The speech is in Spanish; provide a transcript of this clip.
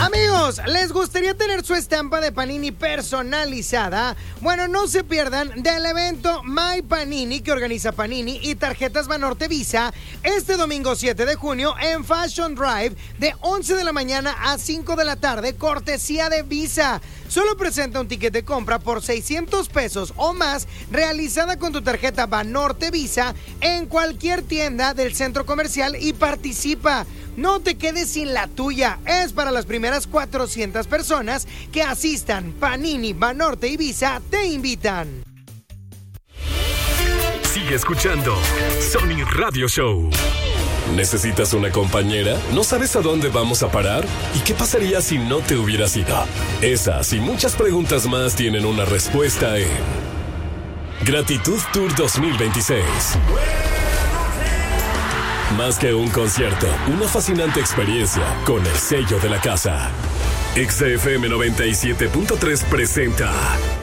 Amigos, ¿les gustaría tener su estampa de Panini personalizada? Bueno, no se pierdan del evento My Panini que organiza Panini y Tarjetas Banorte Visa este domingo 7 de junio en Fashion Drive de 11 de la mañana a 5 de la tarde, cortesía de Visa. Solo presenta un ticket de compra por 600 pesos o más realizada con tu tarjeta Banorte Visa en cualquier tienda del centro comercial y participa. No te quedes sin la tuya. Es para las primeras 400 personas que asistan. Panini, Banorte y Visa te invitan. Sigue escuchando Sony Radio Show. ¿Necesitas una compañera? ¿No sabes a dónde vamos a parar? ¿Y qué pasaría si no te hubieras ido? Esas y muchas preguntas más tienen una respuesta en Gratitud Tour 2026. Más que un concierto, una fascinante experiencia con el sello de la casa. XFM 97.3 presenta